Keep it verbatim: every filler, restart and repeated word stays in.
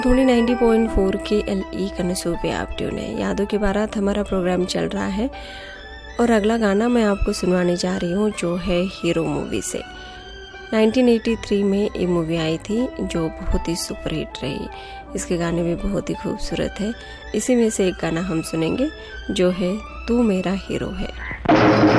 Dhoni ninety point four के L E कनसू पे आप ट्यून है। यादों की बारात हमारा प्रोग्राम चल रहा है और अगला गाना मैं आपको सुनवाने जा रही हूँ जो है हीरो मूवी से। नाइंटीन एटी थ्री में ये मूवी आई थी जो बहुत ही सुपरहिट रही। इसके गाने भी बहुत ही खूबसूरत है। इसी में से एक गाना हम सुनेंगे जो है तू मेरा हीरो है।